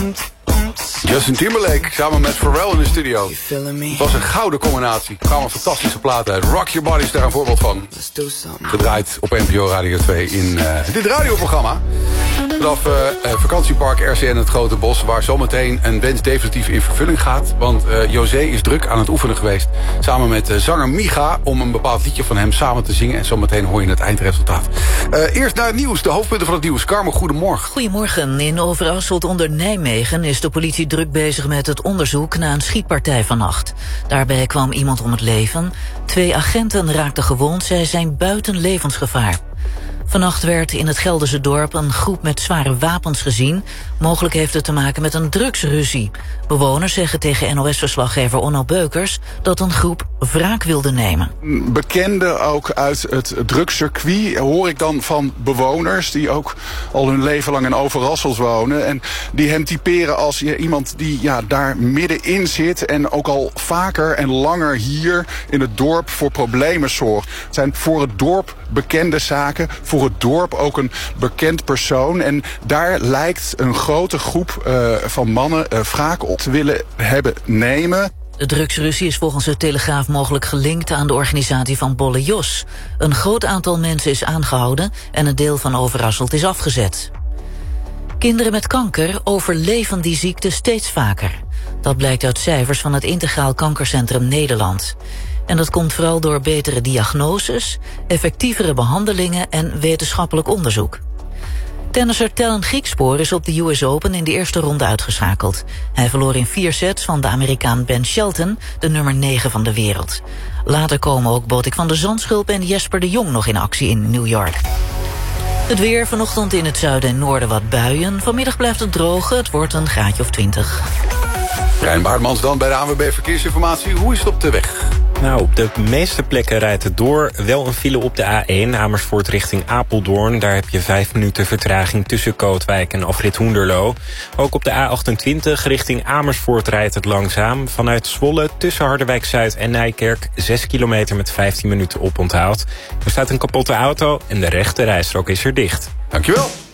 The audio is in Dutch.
Justin Timberlake samen met Pharrell in de studio. Het was een gouden combinatie. Er kwam een fantastische plaat uit. Rock Your Body is daar een voorbeeld van. Gedraaid op NPO Radio 2 in dit radioprogramma. Vanaf vakantiepark RCN Het Grote Bos, waar zometeen een wens definitief in vervulling gaat. Want José is druk aan het oefenen geweest. Samen met zanger Miga om een bepaald liedje van hem samen te zingen. En zometeen hoor je het eindresultaat. Eerst naar het nieuws, de hoofdpunten van het nieuws. Carmen, goedemorgen. Goedemorgen. In Overasselt onder Nijmegen is de politie druk bezig met het onderzoek naar een schietpartij vannacht. Daarbij kwam iemand om het leven. 2 agenten raakten gewond. Zij zijn buiten levensgevaar. Vannacht werd in het Gelderse dorp een groep met zware wapens gezien. Mogelijk heeft het te maken met een drugsruzie. Bewoners zeggen tegen NOS-verslaggever Onno Beukers dat een groep wraak wilde nemen. Bekenden ook uit het drugscircuit hoor ik dan van bewoners die ook al hun leven lang in Overasselt wonen. En die hem typeren als iemand die daar middenin zit en ook al vaker en langer hier in het dorp voor problemen zorgt. Het zijn voor het dorp bekende zaken, voor het dorp ook een bekend persoon. En daar lijkt een grote groep van mannen wraak op te willen hebben nemen. De drugsruzie is volgens de Telegraaf mogelijk gelinkt aan de organisatie van Bolle Jos. Een groot aantal mensen is aangehouden en een deel van Overasselt is afgezet. Kinderen met kanker overleven die ziekte steeds vaker. Dat blijkt uit cijfers van het Integraal Kankercentrum Nederland. En dat komt vooral door betere diagnoses, effectievere behandelingen en wetenschappelijk onderzoek. Tennisser Tellen Griekspoor is op de US Open in de eerste ronde uitgeschakeld. Hij verloor in 4 sets van de Amerikaan Ben Shelton, de nummer 9 van de wereld. Later komen ook Botik van der Zandschulp en Jesper de Jong nog in actie in New York. Het weer, vanochtend in het zuiden en noorden wat buien. Vanmiddag blijft het droog, het wordt een graadje of 20. Rijn Baartmans dan bij de ANWB Verkeersinformatie. Hoe is het op de weg? Nou, op de meeste plekken rijdt het door. Wel een file op de A1, Amersfoort richting Apeldoorn. Daar heb je 5 minuten vertraging tussen Kootwijk en afrit Hoenderloo. Ook op de A28 richting Amersfoort rijdt het langzaam. Vanuit Zwolle tussen Harderwijk-Zuid en Nijkerk 6 kilometer met 15 minuten oponthoud. Er staat een kapotte auto en de rechte rijstrook is er dicht. Dankjewel.